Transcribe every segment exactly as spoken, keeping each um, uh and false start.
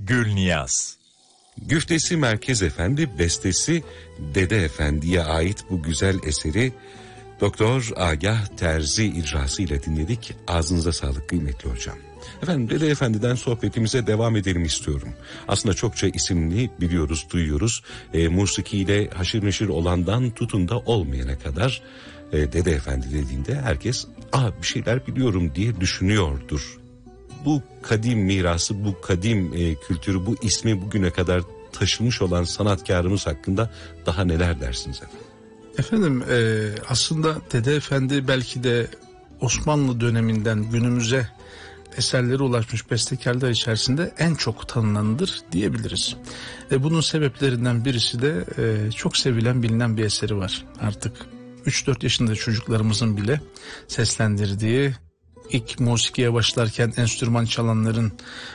Gülniyaz. Güftesi Merkez Efendi, bestesi Dede Efendi'ye ait bu güzel eseri Doktor Agah Terzi icrası ile dinledik. Ağzınıza sağlık kıymetli hocam. Efendim, Dede Efendi'den sohbetimize devam edelim istiyorum. Aslında çokça isimli biliyoruz, duyuyoruz. E, musikiyle haşır neşir olandan tutun da olmayana kadar e, Dede Efendi dediğinde herkes "Aa, bir şeyler biliyorum" diye düşünüyordur. Bu kadim mirası, bu kadim e, kültürü, bu ismi bugüne kadar taşımış olan sanatkarımız hakkında daha neler dersiniz efendim? Efendim e, aslında Dede Efendi belki de Osmanlı döneminden günümüze eserleri ulaşmış bestekarlar içerisinde en çok tanınanıdır diyebiliriz. E, bunun sebeplerinden birisi de e, çok sevilen, bilinen bir eseri var. Artık üç dört yaşında çocuklarımızın bile seslendirdiği, ilk musikiye başlarken enstrüman çalanların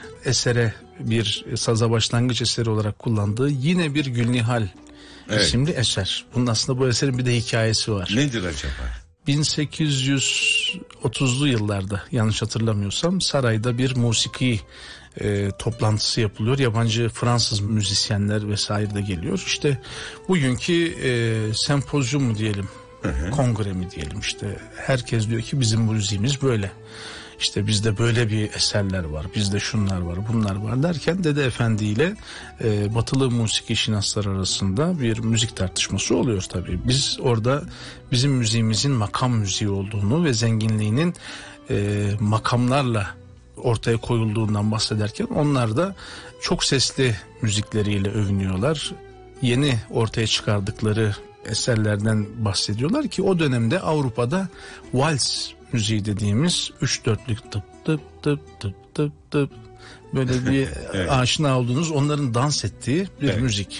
esere bir saza başlangıç eseri olarak kullandığı Yine Bir Gülnihal evet. isimli eser. Bunun aslında bu eserin bir de hikayesi var. Nedir acaba? bin sekiz yüz otuzlu yıllarda yanlış hatırlamıyorsam sarayda bir musiki e, toplantısı yapılıyor. Yabancı Fransız müzisyenler vesaire de geliyor. İşte bugünkü e, sempozyum mu diyelim, hı hı. kongre mi diyelim, işte herkes diyor ki bizim müziğimiz böyle. İşte bizde böyle bir eserler var, bizde şunlar var, bunlar var derken Dede Efendi ile e, batılı musiki şinaslar arasında bir müzik tartışması oluyor tabii. Biz orada bizim müziğimizin makam müziği olduğunu ve zenginliğinin e, makamlarla ortaya koyulduğundan bahsederken onlar da çok sesli müzikleriyle övünüyorlar. Yeni ortaya çıkardıkları eserlerden bahsediyorlar ki o dönemde Avrupa'da vals müziği dediğimiz üç dörtlük tıp tıp tıp tıp tıp tıp böyle bir evet. aşina olduğunuz, onların dans ettiği bir evet. müzik.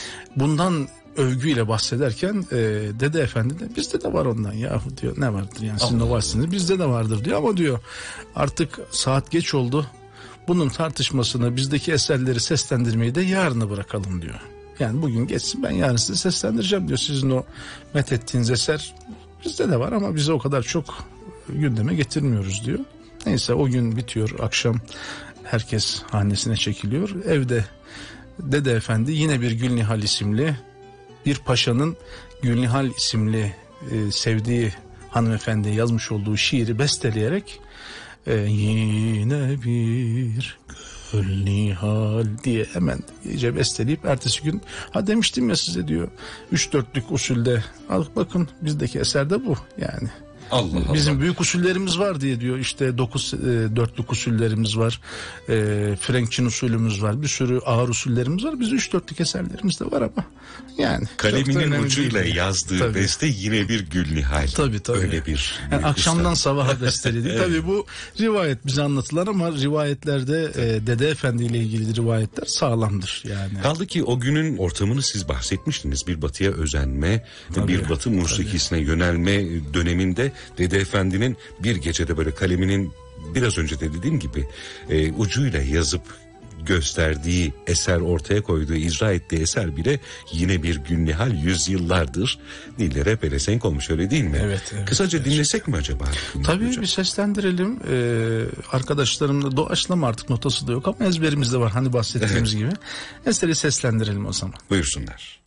Bundan övgüyle bahsederken e, Dede Efendi de bizde de var ondan yahu diyor, ne vardır yani sizin o varsınız, bizde de vardır diyor ama diyor artık saat geç oldu, bunun tartışmasını, bizdeki eserleri seslendirmeyi de yarına bırakalım diyor. Yani bugün geçsin, ben yarın size seslendireceğim diyor, sizin o methettiğiniz eser bizde de var ama bize o kadar çok gündeme getirmiyoruz diyor. Neyse o gün bitiyor, akşam herkes hanesine çekiliyor. Evde Dede Efendi Yine Bir Gülnihal isimli bir paşanın Gülnihal isimli e, sevdiği hanımefendiye yazmış olduğu şiiri besteleyerek e, yine bir Gülnihal diye hemen iyice besteleyip ertesi gün ha demiştim ya size diyor üç dörtlük usulde, al bakın bizdeki eserde bu yani. Allah Allah. Bizim büyük usullerimiz var diye diyor, işte dokuz e, dörtlük usullerimiz var, e, Frenkçin usulümüz var, bir sürü ağır usullerimiz var, biz üç dörtlük eserlerimiz de var ama yani kaleminin ucuyla yazdığı tabii. beste Yine Bir Gülnihal. Tabii tabii. Öyle bir yani akşamdan sabaha besteledi. evet. Tabii bu rivayet bize anlatılan ama rivayetlerde e, Dede Efendi ile ilgili rivayetler sağlamdır yani. Kaldı ki o günün ortamını siz bahsetmiştiniz, bir batıya özenme, tabii, bir batı musikisine tabii. yönelme döneminde Dede Efendi'nin bir gecede böyle kaleminin biraz önce de dediğim gibi e, ucuyla yazıp gösterdiği eser, ortaya koyduğu, icra ettiği eser bile Yine Bir Gülnihal yüzyıllardır dillere pelesenk olmuş, öyle değil mi? Evet. evet Kısaca evet. dinlesek mi acaba? Tabii hocam? Bir seslendirelim. Ee, arkadaşlarımla doğaçlama, artık notası da yok ama ezberimizde var hani bahsettiğimiz evet. gibi. Eseri seslendirelim o zaman. Buyursunlar.